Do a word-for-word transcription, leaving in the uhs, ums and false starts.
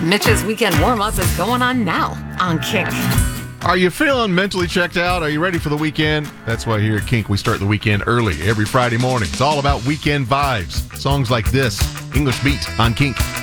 Mitch's weekend warm-up is going on now on Kink. Are you feeling mentally checked out? Are you ready for the weekend? That's why here at Kink we start the weekend early every Friday morning. It's all about weekend vibes. Songs like this, English Beat on Kink.